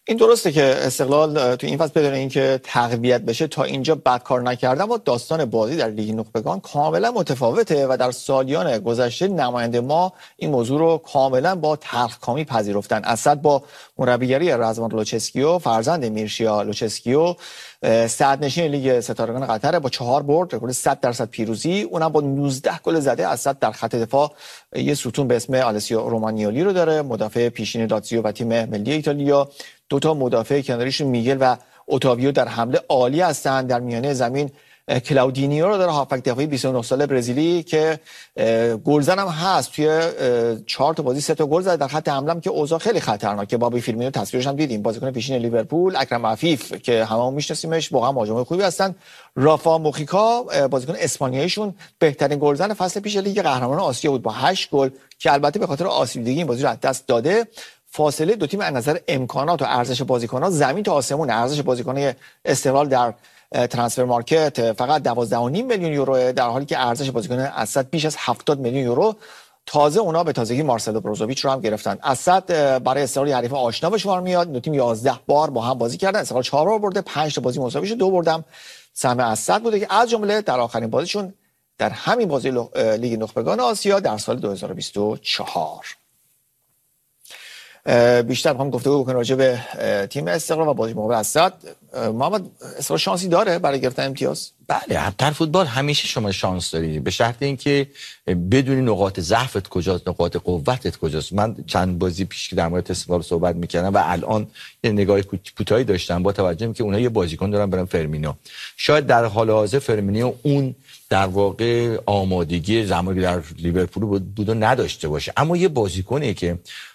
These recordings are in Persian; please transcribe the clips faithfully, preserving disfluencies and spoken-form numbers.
این درسته که استقلال تو این فصل بدون اینکه تقویت بشه تا اینجا بد کار نکرده، اما داستان بازی در لیگ نخبگان کاملا متفاوته و در سالیان گذشته نماینده ما این موضوع رو کاملا با تلخکامی پذیرفتن. اسد با مربیگری رضوان لوچسکیو فرزند میرشیا لوچسکیو صدرنشین لیگ ستارگان قطر با چهار برد، رکورد صد درصد پیروزی، اونم با نوزده گل زده. اسد در خط دفاع یه ستون به اسم آلسیو رومانیولی رو داره، مدافع پیشین لاتزیو و تیم ملی ایتالیا، دو تا مدافع کناریش میگل و اوتاویو در حمله عالی هستند. در میانه زمین کلاودینیو رو داره، هافبک دفاعی بیست و نه ساله برزیلی که گلزن هم هست، توی چهار تا بازی سه تا گل زده. در خط حمله که اوضاع خیلی خطرناکه، بابی فیرمینو تصویرش هم دیدیم، بازیکن پیشین لیورپول. اکرم عفیف که هممون میشناسیمش، واقعا مهاجم خوبی هستن. رافا موخیکا بازیکن اسپانیاییشون بهترین گلزن فصل پیش لیگ قهرمانان آسیا بود با هشت گل که البته به خاطر آسیب‌دیدگی این بازی رو از دست داده. فاصله دو تیم از نظر امکانات و ارزش بازیکن‌ها زمین تا آسمون. ارزش بازیکن‌های استقلال در ترانسفر مارکت فقط دوازده و نیم میلیون یورو، در حالی که ارزش بازیکن اسد بیش از هفتاد میلیون یورو. تازه اونا به تازگی مارسلو بروزوویچ رو هم گرفتن. اسد برای استقلال حریف آشنا به شمار میاد. دو تیم یازده بار با هم بازی کردن، استقلال چهار بار برده، پنج تا بازی مساوی شده، دو بردم سهم اسد بوده که از جمله در آخرین بازیشون در همین بازی لیگ نخبگان آسیا در سال دو هزار و بیست و چهار. بیشتر می‌خوام گفتگو بکنم راجع به تیم استقلال و بازی مقابل اسد. محمد، استقلال شانسی داره برای گرفتن امتیاز؟ بله، در فوتبال همیشه شما شانس داری، به شرط اینکه بدونی نقاط ضعفت کجاست، نقاط قوتت کجاست. من چند بازی پیش که در مورد استقلال صحبت می‌کردم و الان یه نگاه کوتاهی داشتم با توجه به که اونها یه بازیکن دارن برام فرمینو. شاید در حال حاضر فرمینو اون در واقع آمادگی زمانی در لیورپول بود و نداشته باشه، اما یه بازیکنی که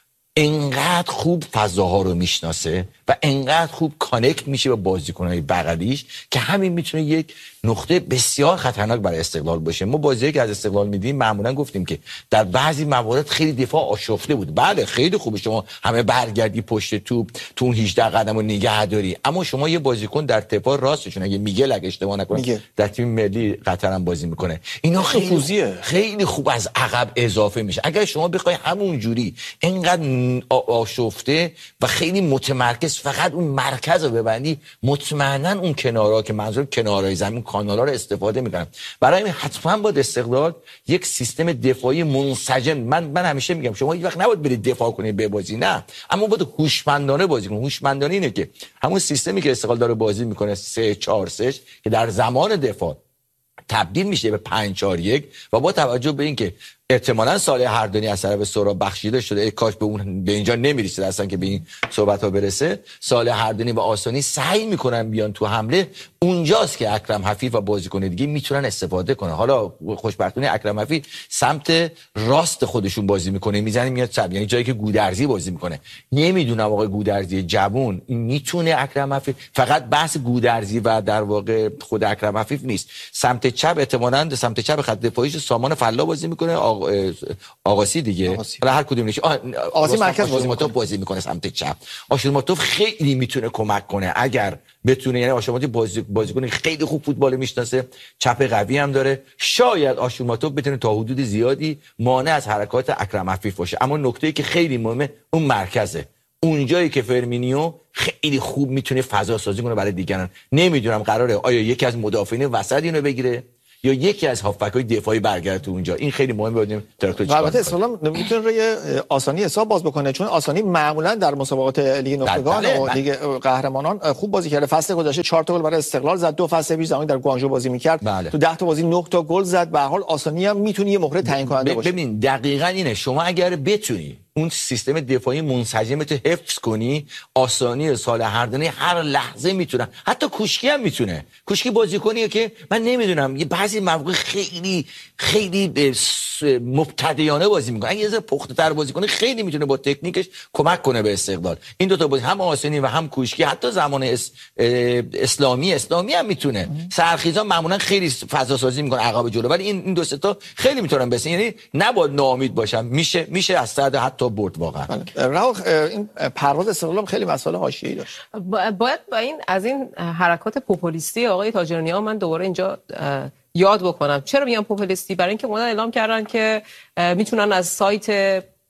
انقدر خوب فضاها رو میشناسه و انقدر خوب کانکت میشه با بازیکنهای بغلیش که همین میتونه یک نقطه بسیار خطرناک برای استقلال باشه. ما بازیایی که از استقلال میدیم معمولا گفتیم که در بعضی موارد خیلی دفاع آشفته بود. بله خیلی خوبه شما همه برگردی پشت توپ تو اون هجده قدم رو نگه داری، اما شما یه بازیکن در دفاع راستشون اگه میگل اگه اشتباه نکنه در تیم ملی قطر هم بازی میکنه، اینا خیلی خیلی خوب از عقب اضافه میشه. اگر شما بخوای همون جوری اینقدر آشفته و خیلی متمرکز فقط اون مرکز رو ببندی، مطمئنا اون کنارها که منظور کنارهای زمین کانالا رو استفاده میکنن. برای همین حتما باید استقلال یک سیستم دفاعی منسجم، من من همیشه میگم شما هیچ وقت نباید برید دفاع کنید به بازی، نه، اما باید هوشمندانه بازی کنید. هوشمندانه اینه که همون سیستمی که استقلال داره بازی میکنه سه چهار سه که در زمان دفاع تبدیل میشه به پنج چهار یک و با توجه به اینکه احتمالاً صالح هردانی از طرف سهراب بخشیده شده، ای کاش به اون به اینجا نمیرسید اصلا که به این صحبت ها برسه، صالح هردانی و آسانی سعی میکنن بیان تو حمله. اونجاست که اکرم حفیظ و بازیکن دیگه میتونن استفاده کنن. حالا خوشبختانه اکرم حفیظ سمت راست خودشون بازی میکنه، میزنه میاد چپ، یعنی جایی که گودرزی بازی میکنه. نمیدونم آقای گودرزی جوون این میتونه اکرم حفیظ، فقط بحث گودرزی و در واقع خود اکرم حفیظ نیست. سمت چپ احتمالاً سمت چپ خط دفاعیش سامان فلا بازی میکنه، آقاسی دیگه، حالا هر کدوم نشه آقاسی مرکز بازی میکنه بازی میکنه سمت چپ. آشورماتوف خیلی میتونه کمک کنه اگر بتونه، یعنی آشورماتوف بازی بازیکن خیلی خوب فوتبال میشناسه، چپ قوی هم داره. شاید آشورماتوف بتونه تا حدود زیادی مانع از حرکات اکرم عفیف باشه، اما نکته‌ای که خیلی مهمه اون مرکزه، اونجایی که فرمینیو خیلی خوب میتونه فضا سازی کنه برای دیگران. نمیدونم قراره آیا یکی از مدافعین وسط اینو بگیره یا یکی از هافبک‌های دفاعی برگرده تو اونجا. این خیلی مهمه بدونیم تراکتور چیکار البته اسلام نمیتونه روی آسانی حساب باز بکنه، چون آسانی معمولا در مسابقات لیگ نخبگان و لیگ قهرمانان خوب بازی کرده. فصل گذشته چهار تا گل برای استقلال زد، دو فصل پیش زمانی در گوانژو بازی می‌کرد بله. تو ده تا بازی نه تا گل زد. به هر حال آسانی هم میتونه یه مهره تعیین کننده باشه. ببین دقیقاً اینه، شما اگر بتونی اون سیستم دفاعی منسجمت حفظ کنی، آسانی صالح هردانی هر لحظه میتونه، حتی کوشکی هم میتونه. کوشکی بازیکنیه که من نمیدونم یه بعضی مواقع خیلی خیلی مبتدیانه بازی میکنه، اگه یه ذره پخته‌تر بازی کنه خیلی میتونه با تکنیکش کمک کنه به استقلال. این دو تا بازی هم آسانی و هم کوشکی حتی زمان اس... اسلامی اسلامی هم میتونه. سرخیزا معمولا خیلی فضا سازی میکنه عقب جلو، ولی این این دو سه تا خیلی میتونن بسن، یعنی نباید ناامید باشم، میشه میشه از صد حتی برد واقعا. راو این پرواز استقلال خیلی مسئله حاشیه‌ای داشت. باید با این از این حرکات پوپولیستی آقای تاجرنیا من دوباره اینجا یاد بکنم. چرا میگم پوپولیستی؟ برای اینکه اونا اعلام کردن که میتونن از سایت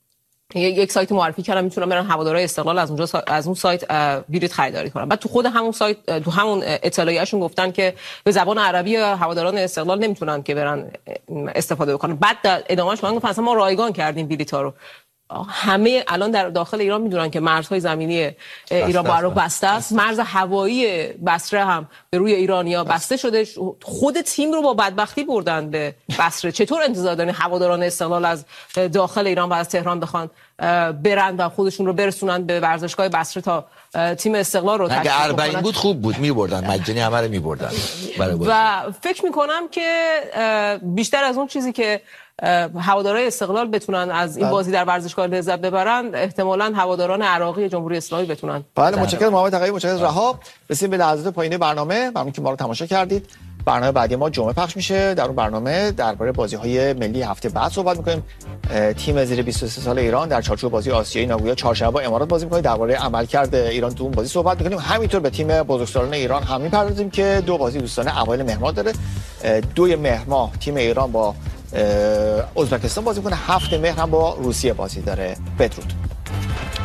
یک سایت معرفی کردم میتونن برن هوادارهای استقلال از اونجا از اون سایت بلیط خریداری کنن. بعد تو خود همون سایت تو همون اطلاعیه‌شون گفتن که به زبان عربی هواداران استقلال نمیتونن که برن استفاده بکنن. بعد در ادامهش من گفتم ما رایگان کردیم بلیط‌ها رو. همه الان در داخل ایران میدونن که مرزهای زمینی ایران با عراق بسته است، مرز هوایی بصره هم به روی ایرانیا بسته شده. خود تیم رو با بدبختی بردن به بصره. چطور انتظار دارین هواداران استقلال از داخل ایران و از تهران بخوان برن و خودشون رو برسونن به ورزشگاه بصره تا تیم استقلال رو تشکیل کنن؟ اگه اربعین بود خوب بود، میبردن مجانی همه رو میبردن. و فکر میکنم که بیشتر از اون چیزی که هوادارهای استقلال بتونن از این بازی در ورزشگاه لذت ببرن، احتمالاً هواداران عراقی جمهوری اسلامی بتونن. بله متشکرم محمد تقوی، متشکرم رها. رسیدیم به لحظات پایانی برنامه. ممنون که ما رو تماشا کردید. برنامه بعدی ما جمعه پخش میشه. در اون برنامه درباره بازی‌های ملی هفته بعد صحبت می‌کنیم. تیم زیر بیست و سه سال ایران در چارچوب بازی آسیایی ناگویا چهارشنبه با امارات بازی می‌کنه. درباره عملکرد ایران تو اون بازی صحبت می‌کنیم. همینطور به تیم بزرگسالان ایران هم می‌پردازیم که دو بازی دوستانه اوایل مهر ماه داره. دوی مهر ماه تیم ایران با ازبکستان بازی می‌کنه، هفت مهر هم با روسیه بازی داره. بدرود.